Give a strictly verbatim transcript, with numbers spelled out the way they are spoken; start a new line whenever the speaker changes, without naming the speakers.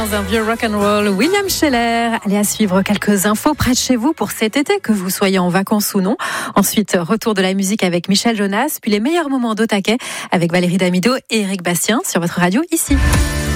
Dans un vieux rock'n'roll, William Scheller. Allez à suivre quelques infos près de chez vous pour cet été, que vous soyez en vacances ou non. Ensuite, retour de la musique avec Michel Jonas, puis les meilleurs moments d'Au Taquet avec Valérie Damido et Eric Bastien sur votre radio ici.